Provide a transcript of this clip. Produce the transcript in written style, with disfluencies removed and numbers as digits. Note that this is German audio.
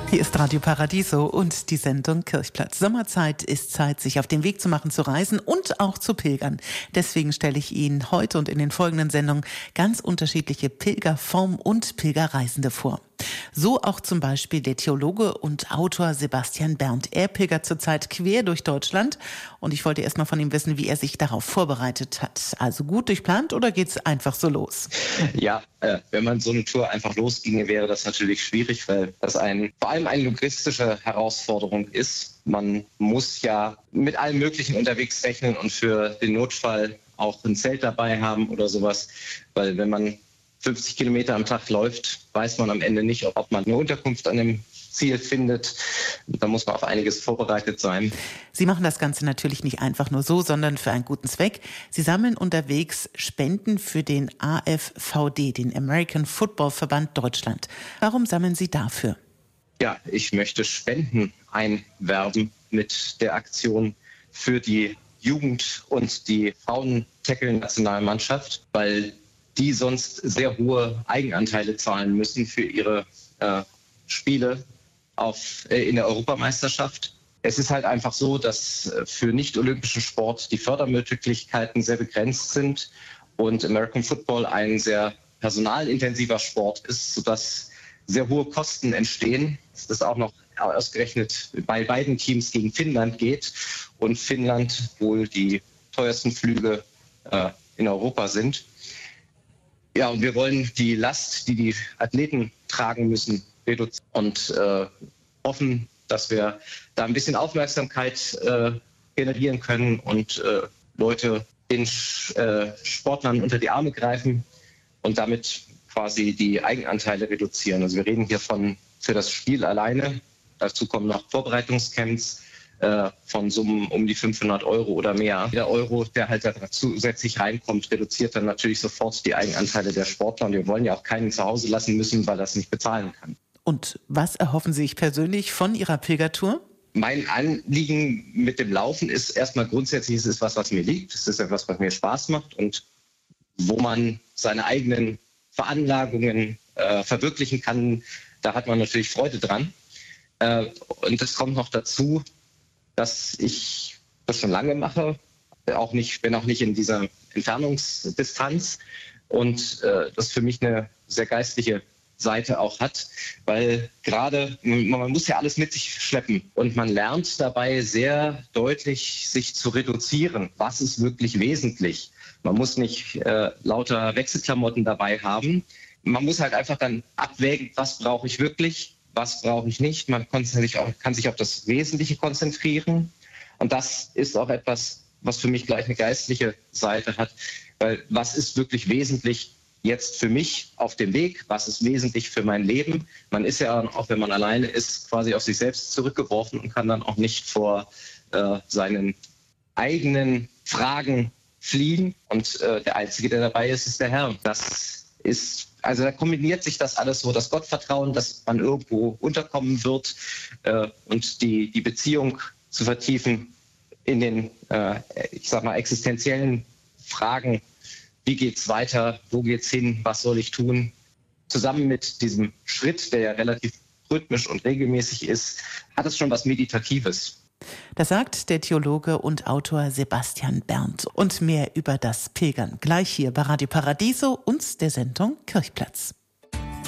Hier ist Radio Paradiso und die Sendung Kirchplatz. Sommerzeit ist Zeit, sich auf den Weg zu machen, zu reisen und auch zu pilgern. Deswegen stelle ich Ihnen heute und in den folgenden Sendungen ganz unterschiedliche Pilgerformen und Pilgerreisende vor. So auch zum Beispiel der Theologe und Autor Sebastian Berndt. Er pilgert zurzeit quer durch Deutschland und ich wollte erst mal von ihm wissen, wie er sich darauf vorbereitet hat. Also gut durchplant oder geht's einfach so los? Ja, wenn man so eine Tour einfach losginge, wäre das natürlich schwierig, weil das vor allem eine logistische Herausforderung ist. Man muss ja mit allem Möglichen unterwegs rechnen und für den Notfall auch ein Zelt dabei haben oder sowas, weil wenn man 50 Kilometer am Tag läuft, weiß man am Ende nicht, ob man eine Unterkunft an dem Ziel findet. Da muss man auf einiges vorbereitet sein. Sie machen das Ganze natürlich nicht einfach nur so, sondern für einen guten Zweck. Sie sammeln unterwegs Spenden für den AFVD, den American Football Verband Deutschland. Warum sammeln Sie dafür? Ja, ich möchte Spenden einwerben mit der Aktion für die Jugend- und die Frauen-Tackle-Nationalmannschaft, weil die sonst sehr hohe Eigenanteile zahlen müssen für ihre Spiele in der Europameisterschaft. Es ist halt einfach so, dass für nicht-olympischen Sport die Fördermöglichkeiten sehr begrenzt sind und American Football ein sehr personalintensiver Sport ist, sodass sehr hohe Kosten entstehen. Das auch noch ausgerechnet bei beiden Teams gegen Finnland geht und Finnland wohl die teuersten Flüge in Europa sind. Ja, und wir wollen die Last, die die Athleten tragen müssen, reduzieren und hoffen, dass wir da ein bisschen Aufmerksamkeit generieren können und Leute den Sportlern unter die Arme greifen und damit quasi die Eigenanteile reduzieren. Also wir reden hier für das Spiel alleine, dazu kommen noch Vorbereitungscamps, von Summen um die 500 Euro oder mehr. Jeder Euro, der halt da zusätzlich reinkommt, reduziert dann natürlich sofort die Eigenanteile der Sportler. Und wir wollen ja auch keinen zu Hause lassen müssen, weil er das nicht bezahlen kann. Und was erhoffen Sie sich persönlich von Ihrer Pilgertour? Mein Anliegen mit dem Laufen ist erstmal grundsätzlich, es ist was mir liegt. Es ist etwas, was mir Spaß macht und wo man seine eigenen Veranlagungen verwirklichen kann. Da hat man natürlich Freude dran. Und es kommt noch dazu, dass ich das schon lange mache, wenn auch nicht in dieser Entfernungsdistanz und das für mich eine sehr geistliche Seite auch hat, weil gerade man muss ja alles mit sich schleppen und man lernt dabei sehr deutlich, sich zu reduzieren. Was ist wirklich wesentlich? Man muss nicht lauter Wechselklamotten dabei haben. Man muss halt einfach dann abwägen, was brauche ich wirklich, was brauche ich nicht. Man kann sich auf das Wesentliche konzentrieren. Und das ist auch etwas, was für mich gleich eine geistliche Seite hat. Weil was ist wirklich wesentlich jetzt für mich auf dem Weg? Was ist wesentlich für mein Leben? Man ist ja auch, wenn man alleine ist, quasi auf sich selbst zurückgeworfen und kann dann auch nicht vor seinen eigenen Fragen fliehen. Und der Einzige, der dabei ist, ist der Herr. Also da kombiniert sich das alles so, das Gottvertrauen, dass man irgendwo unterkommen wird und die Beziehung zu vertiefen in den, existenziellen Fragen. Wie geht's weiter? Wo geht's hin? Was soll ich tun? Zusammen mit diesem Schritt, der ja relativ rhythmisch und regelmäßig ist, hat es schon was Meditatives. Das sagt der Theologe und Autor Sebastian Berndt. Und mehr über das Pilgern gleich hier bei Radio Paradiso und der Sendung Kirchplatz.